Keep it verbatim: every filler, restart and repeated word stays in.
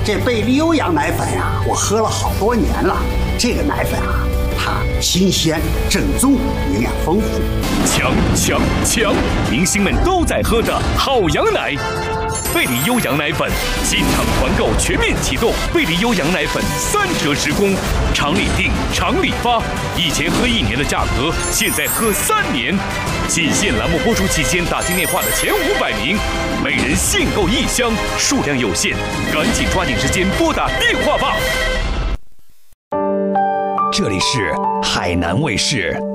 这贝利优羊奶粉啊，我喝了好多年了。这个奶粉啊，它新鲜、正宗，营养丰富。 强强强！明星们都在喝的好羊奶。贝利优羊奶粉现场团购全面启动，贝利优羊奶粉三折直供，常理定，常理发。以前喝一年的价格，现在喝三年。仅限栏目播出期间打进电话的前五百名，每人限购一箱，数量有限，赶紧抓紧时间拨打电话吧。 这里是海南卫视。